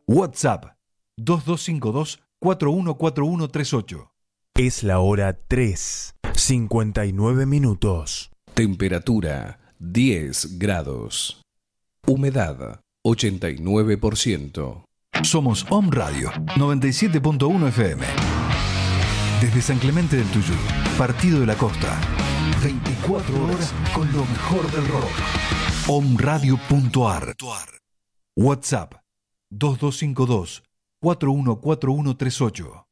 WhatsApp 2252-414138. Es la hora 3:59 minutos. Temperatura 10 grados. Humedad 89%. Somos Om Radio 97.1 FM. Desde San Clemente del Tuyú, Partido de la Costa. 24 horas con lo mejor del rock. omradio.ar. WhatsApp 2252-414138.